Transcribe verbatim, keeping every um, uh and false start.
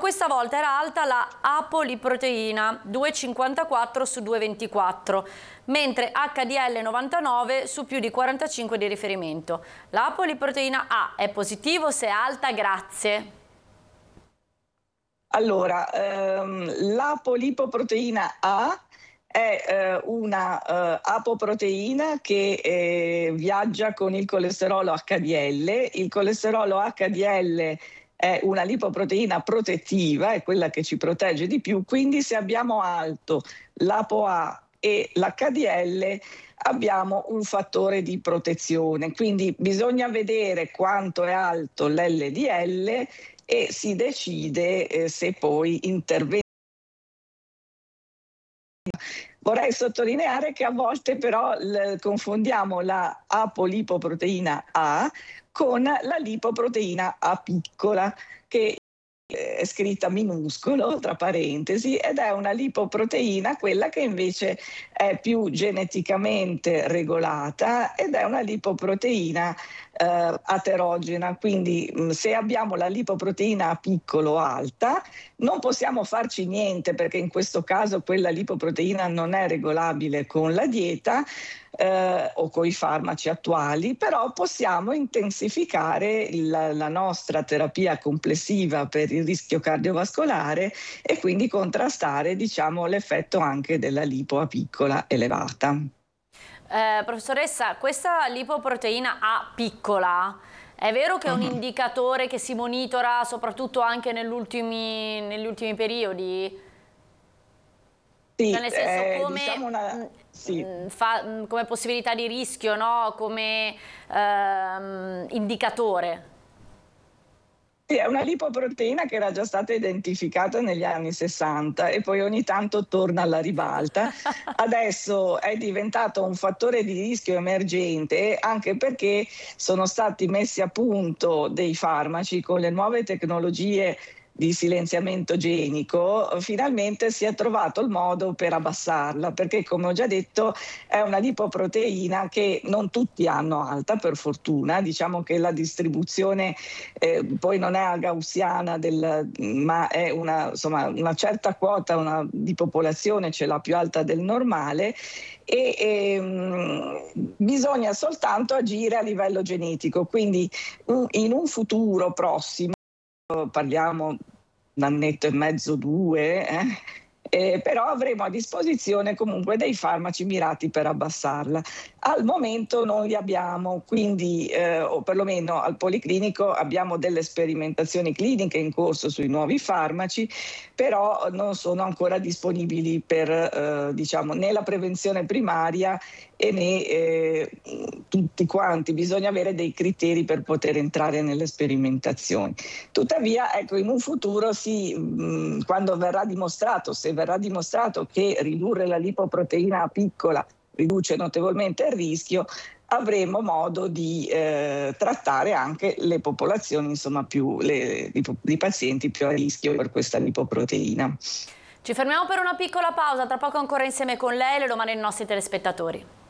questa volta era alta la apoliproteina duecentocinquantaquattro su duecentoventiquattro, mentre acca di elle novantanove su più di quarantacinque di riferimento. La apoliproteina A è positivo se è alta? Grazie. Allora, ehm, l'apolipoproteina A è eh, una eh, apoproteina che eh, viaggia con il colesterolo acca di elle. Il colesterolo acca di elle è una lipoproteina protettiva, è quella che ci protegge di più, quindi se abbiamo alto l'Apo A e l'acca di elle abbiamo un fattore di protezione, quindi bisogna vedere quanto è alto l'elle di elle e si decide eh, se poi intervenire. Vorrei sottolineare che a volte però l- confondiamo la apolipoproteina A con la lipoproteina A piccola, che è scritta minuscolo, tra parentesi, ed è una lipoproteina, quella che invece è più geneticamente regolata ed è una lipoproteina eh, aterogena. Quindi mh, se abbiamo la lipoproteina A piccolo alta, non possiamo farci niente perché in questo caso quella lipoproteina non è regolabile con la dieta eh, o con i farmaci attuali, però possiamo intensificare la, la nostra terapia complessiva per il rischio cardiovascolare e quindi contrastare, diciamo, l'effetto anche della lipo A piccola elevata. Eh, professoressa, questa lipoproteina A piccola, è vero che è un Uh-huh. indicatore che si monitora soprattutto anche negli ultimi, negli ultimi periodi? Sì, Cioè nel senso eh, come, diciamo una... sì. mh, fa, mh, come possibilità di rischio, no? Come ehm, indicatore? Sì, è una lipoproteina che era già stata identificata negli anni sessanta e poi ogni tanto torna alla ribalta. Adesso è diventato un fattore di rischio emergente anche perché sono stati messi a punto dei farmaci con le nuove tecnologie di silenziamento genico. Finalmente si è trovato il modo per abbassarla, perché come ho già detto è una lipoproteina che non tutti hanno alta, per fortuna. Diciamo che la distribuzione eh, poi non è a gaussiana, del, ma è una, insomma, una certa quota una, di popolazione ce l'ha più alta del normale e ehm, bisogna soltanto agire a livello genetico. Quindi un, in un futuro prossimo, parliamo un annetto e mezzo, due, eh, eh, però avremo a disposizione comunque dei farmaci mirati per abbassarla. Al momento non li abbiamo, quindi, eh, o perlomeno al Policlinico abbiamo delle sperimentazioni cliniche in corso sui nuovi farmaci, però non sono ancora disponibili per eh, diciamo, né la prevenzione primaria e né eh, tutti quanti. Bisogna avere dei criteri per poter entrare nelle sperimentazioni. Tuttavia, ecco, in un futuro sì, mh, quando verrà dimostrato, se verrà dimostrato che ridurre la lipoproteina piccola riduce notevolmente il rischio, avremo modo di eh, trattare anche le popolazioni, insomma, più le, i pazienti più a rischio per questa lipoproteina. Ci fermiamo per una piccola pausa, tra poco ancora insieme con lei e le domande dei nostri telespettatori.